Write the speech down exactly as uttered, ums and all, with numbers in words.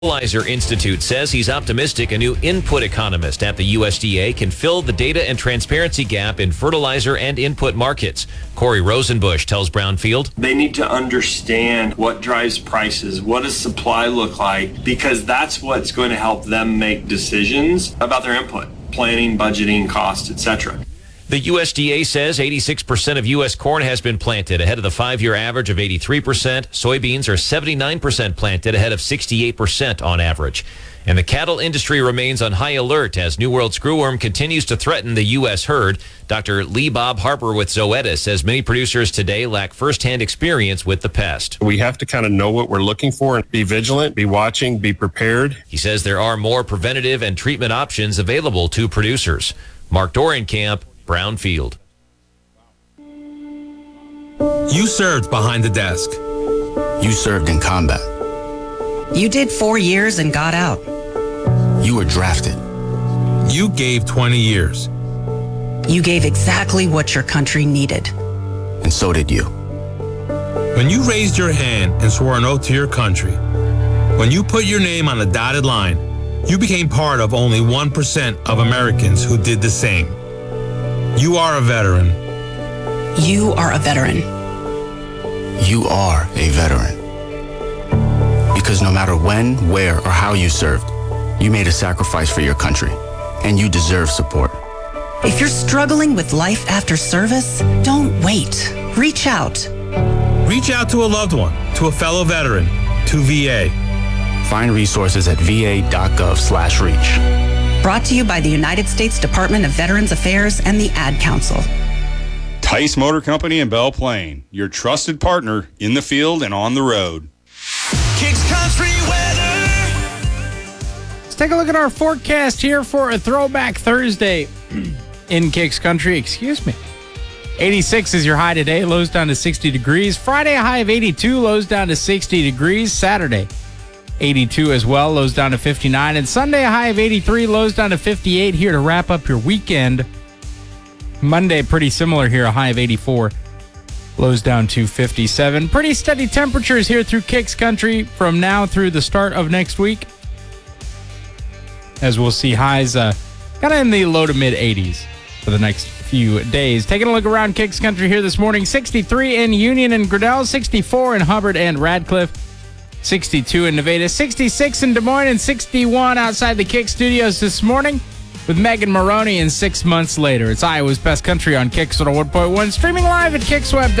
Fertilizer Institute says he's optimistic a new input economist at the U S D A can fill the data and transparency gap in fertilizer and input markets. Corey Rosenbush tells Brownfield. They need to understand what drives prices, what does supply look like, because that's what's going to help them make decisions about their input, planning, budgeting, cost, et cetera. The U S D A says eighty-six percent of U S corn has been planted, ahead of the five-year average of eighty-three percent. Soybeans are seventy-nine percent planted, ahead of sixty-eight percent on average. And the cattle industry remains on high alert as New World screwworm continues to threaten the U S herd. Doctor Lee Bob Harper with Zoetis says many producers today lack firsthand experience with the pest. We have to kind of know what we're looking for and be vigilant, be watching, be prepared. He says there are more preventative and treatment options available to producers. Mark Dorenkamp, Brownfield. You served behind the desk. You served in combat. You did four years and got out. You were drafted. You gave twenty years. You gave exactly what your country needed. And so did you. When you raised your hand and swore an oath to your country, when you put your name on a dotted line, you became part of only one percent of Americans who did the same. You are a veteran. You are a veteran. You are a veteran. Because no matter when, where, or how you served, you made a sacrifice for your country, and you deserve support. If you're struggling with life after service, don't wait. Reach out. Reach out to a loved one, to a fellow veteran, to V A. Find resources at va.gov slash reach. Brought to you by the United States Department of Veterans Affairs and the Ad Council. Tice Motor Company in Belle Plaine, your trusted partner in the field and on the road. Kicks Country weather. Let's take a look at our forecast here for a Throwback Thursday in Kicks Country. Excuse me. eighty-six is your high today, lows down to sixty degrees. Friday, a high of eighty-two, lows down to sixty degrees. Saturday, eighty-two as well, lows down to fifty-nine. And Sunday, a high of eighty-three, lows down to fifty-eight here to wrap up your weekend. Monday, pretty similar here, a high of eighty-four, lows down to fifty-seven. Pretty steady temperatures here through Kicks Country from now through the start of next week. As we'll see highs uh, kind of in the low to mid eighties for the next few days. Taking a look around Kicks Country here this morning, sixty-three in Union and Grinnell, sixty-four in Hubbard and Radcliffe, sixty-two in Nevada, sixty-six in Des Moines, and sixty-one outside the Kick Studios this morning with Megan Maroney. And six months later, it's Iowa's Best Country on Kicks one oh one point one, streaming live at Kicks Web.